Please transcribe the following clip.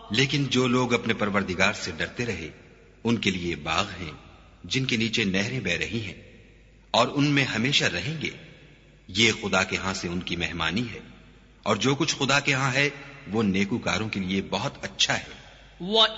लेकिन जो लोग अपने परवरदिगार से डरते रहे उनके लिए बाग हैं जिनके नीचे नहरें बह रही हैं और उनमें हमेशा रहेंगे। ये खुदा के यहां से उनकी मेहमानी है और जो कुछ खुदा के यहां है वो नेकूकारों के लिए बहुत अच्छा है।